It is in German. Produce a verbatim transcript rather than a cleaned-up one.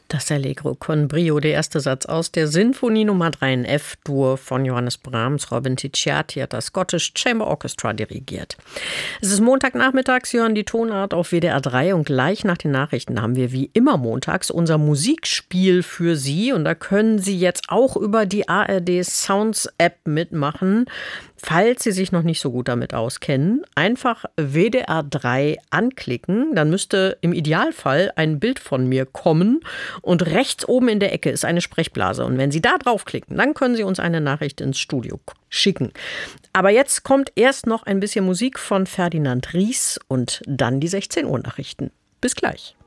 Das Allegro con Brio, der erste Satz aus der Sinfonie Nummer drei in F-Dur von Johannes Brahms. Robin Ticciati hat das Scottish Chamber Orchestra dirigiert. Es ist Montagnachmittags, Sie hören die Tonart auf W D R drei und gleich nach den Nachrichten haben wir wie immer montags unser Musikspiel für Sie und da können Sie jetzt auch über die A R D Sounds App mitmachen. Falls Sie sich noch nicht so gut damit auskennen, einfach W D R drei anklicken, dann müsste im Idealfall ein Bild von mir kommen und rechts oben in der Ecke ist eine Sprechblase und wenn Sie da draufklicken, dann können Sie uns eine Nachricht ins Studio schicken. Aber jetzt kommt erst noch ein bisschen Musik von Ferdinand Ries und dann die sechzehn Uhr Nachrichten. Bis gleich.